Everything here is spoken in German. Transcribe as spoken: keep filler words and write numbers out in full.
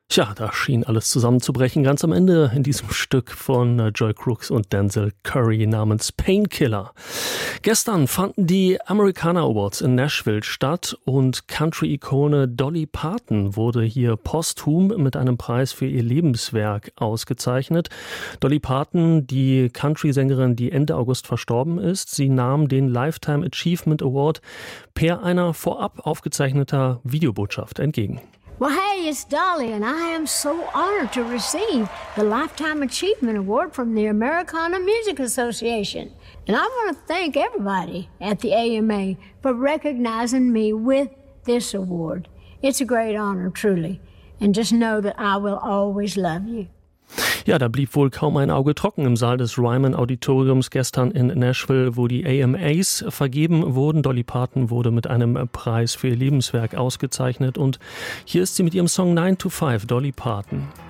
Tja, da schien alles zusammenzubrechen, ganz am Ende in diesem Stück von Joy Crooks und Denzel Curry namens Painkiller. Gestern fanden die Americana Awards in Nashville statt und Country-Ikone Dolly Parton wurde hier posthum mit einem Preis für ihr Lebenswerk ausgezeichnet. Dolly Parton, die Country-Sängerin, die Ende August verstorben ist, sie nahm den Lifetime Achievement Award per einer vorab aufgezeichneter Videobotschaft entgegen. Well, hey, it's Dolly, and I am so honored to receive the Lifetime Achievement Award from the Americana Music Association. And I want to thank everybody at the A M A for recognizing me with this award. It's a great honor, truly. And just know that I will always love you. Ja, da blieb wohl kaum ein Auge trocken im Saal des Ryman Auditoriums gestern in Nashville, wo die A M As vergeben wurden. Dolly Parton wurde mit einem Preis für ihr Lebenswerk ausgezeichnet und hier ist sie mit ihrem Song nine to five, Dolly Parton.